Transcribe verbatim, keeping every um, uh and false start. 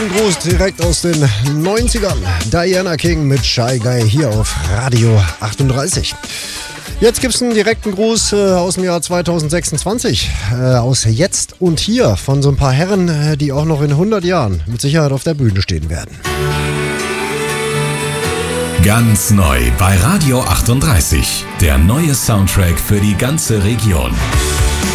ein Gruß direkt aus den neunzigern. Diana King mit Shy Guy hier auf Radio achtunddreißig. Jetzt gibt es einen direkten Gruß äh, aus dem Jahr zweitausendsechsundzwanzig, äh, aus Jetzt und Hier von so ein paar Herren, äh, die auch noch in hundert Jahren mit Sicherheit auf der Bühne stehen werden. Ganz neu bei Radio achtunddreißig, der neue Soundtrack für die ganze Region.